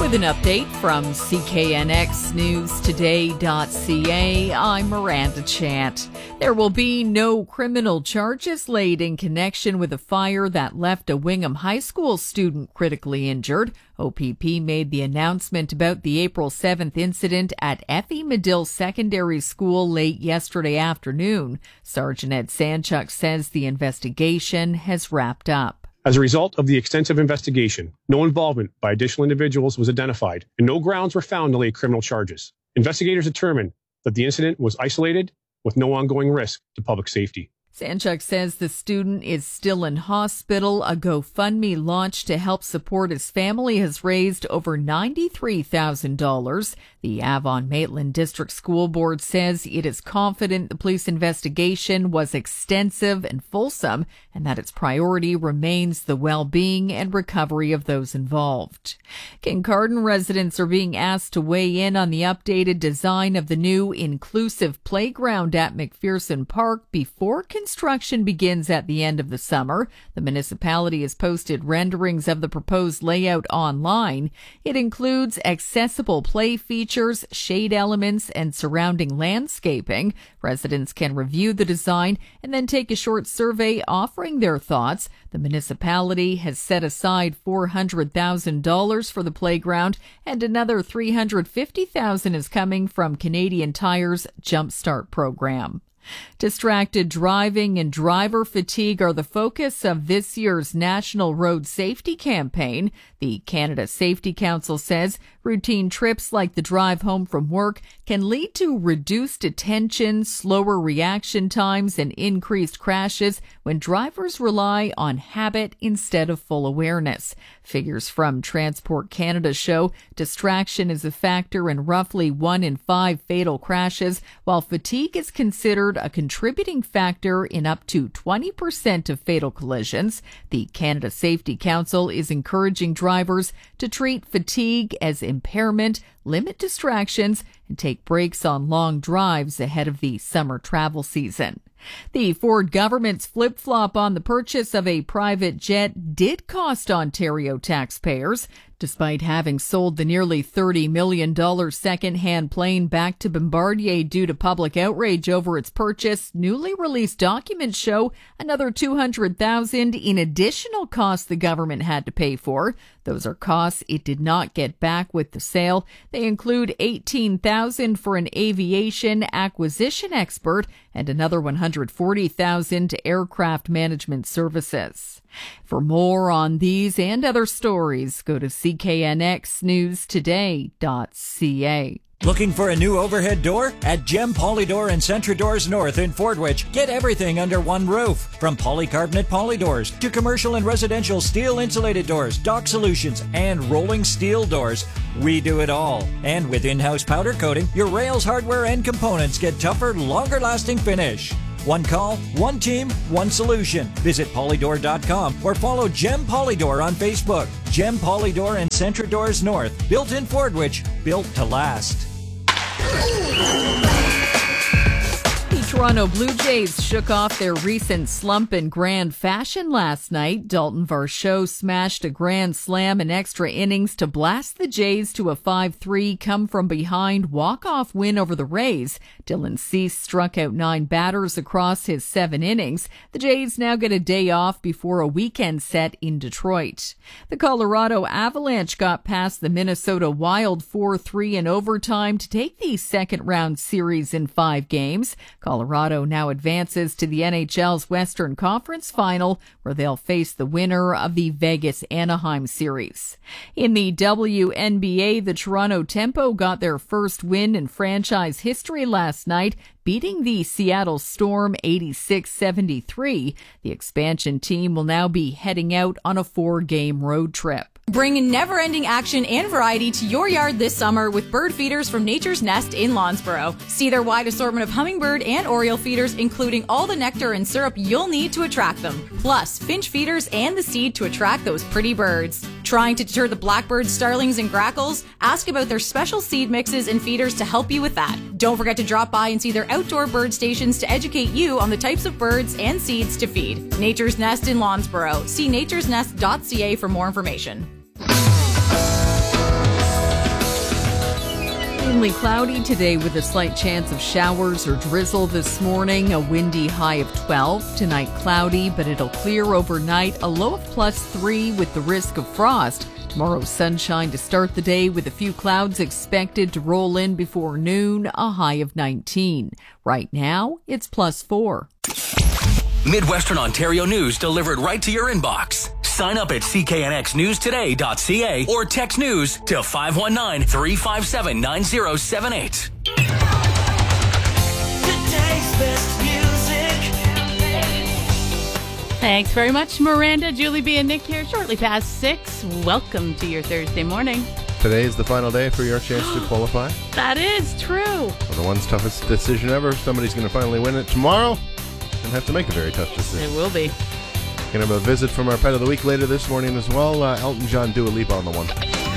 With an update from CKNXNewsToday.ca, I'm Miranda Chant. There will be no criminal charges laid in connection with a fire that left a Wingham High School student critically injured. OPP made the announcement about the April 7th incident at Effie Medill Secondary School late yesterday afternoon. Sergeant Ed Sanchuk says the investigation has wrapped up. As a result of the extensive investigation, no involvement by additional individuals was identified, and no grounds were found to lay criminal charges. Investigators determined that the incident was isolated with no ongoing risk to public safety. Sanchuk says the student is still in hospital. A GoFundMe launched to help support his family has raised over $93,000. The Avon-Maitland District School Board says it is confident the police investigation was extensive and fulsome and that its priority remains the well-being and recovery of those involved. Kincardine residents are being asked to weigh in on the updated design of the new inclusive playground at McPherson Park before construction begins at the end of the summer. The municipality has posted renderings of the proposed layout online. It includes accessible play features, shade elements, and surrounding landscaping. Residents can review the design and then take a short survey offering their thoughts. The municipality has set aside $400,000 for the playground, and another $350,000 is coming from Canadian Tire's Jumpstart program. Distracted driving and driver fatigue are the focus of this year's National Road Safety Campaign. The Canada Safety Council says routine trips like the drive home from work can lead to reduced attention, slower reaction times, and increased crashes when drivers rely on habit instead of full awareness. Figures from Transport Canada show distraction is a factor in roughly 1 in 5 fatal crashes, while fatigue is considered a contributing factor in up to 20% of fatal collisions. The Canada Safety Council is encouraging drivers to treat fatigue as impairment, limit distractions, and take breaks on long drives ahead of the summer travel season. The Ford government's flip-flop on the purchase of a private jet did cost Ontario taxpayers. Despite having sold the nearly $30 million second-hand plane back to Bombardier due to public outrage over its purchase, newly released documents show another $200,000 in additional costs the government had to pay for. Those are costs it did not get back with the sale. They include $18,000 for an aviation acquisition expert and another $140,000 to aircraft management services. For more on these and other stories, go to CKNXNewsToday.ca. Looking for a new overhead door? At Gem Polydor and Centra Doors North in Fordwich, get everything under one roof. From polycarbonate polydoors to commercial and residential steel insulated doors, dock solutions, and rolling steel doors. We do it all. And with in-house powder coating, your rails, hardware, and components get tougher, longer-lasting finish. One call, one team, one solution. Visit polydor.com or follow Gem Polydor on Facebook. Gem Polydor and Centra Doors North. Built in Fordwich, built to last. The Toronto Blue Jays shook off their recent slump in grand fashion last night. Dalton Varsho smashed a grand slam in extra innings to blast the Jays to a 5-3 come-from-behind walk-off win over the Rays. Dylan Cease struck out 9 batters across his 7 innings. The Jays now get a day off before a weekend set in Detroit. The Colorado Avalanche got past the Minnesota Wild 4-3 in overtime to take the second-round series in 5 games. Colorado now advances to the NHL's Western Conference Final, where they'll face the winner of the Vegas-Anaheim series. In the WNBA, the Toronto Tempo got their first win in franchise history last night, beating the Seattle Storm 86-73. The expansion team will now be heading out on a 4-game road trip. Bring never-ending action and variety to your yard this summer with bird feeders from Nature's Nest in Lawnsboro. See their wide assortment of hummingbird and oriole feeders, including all the nectar and syrup you'll need to attract them. Plus, finch feeders and the seed to attract those pretty birds. Trying to deter the blackbirds, starlings, and grackles? Ask about their special seed mixes and feeders to help you with that. Don't forget to drop by and see their outdoor bird stations to educate you on the types of birds and seeds to feed. Nature's Nest in Lawnsboro. See naturesnest.ca for more information. Mainly cloudy today with a slight chance of showers or drizzle this morning. A windy high of 12. Tonight cloudy, but it'll clear overnight. A low of +3 with the risk of frost. Tomorrow sunshine to start the day with a few clouds expected to roll in before noon. A high of 19. Right now it's +4. Midwestern Ontario news delivered right to your inbox. Sign up at cknxnewstoday.ca or text news to 519-357-9078. Today's best music. Thanks very much, Miranda, Julie B. and Nick here, shortly past 6. Welcome to your Thursday morning. Today is the final day for your chance to qualify. That is true. Well, the one's toughest decision ever. Somebody's going to finally win it tomorrow and have to make a very tough decision. It will be. Going to have a visit from our Pet of the Week later this morning as well. Elton John, Dua Lipa on the one.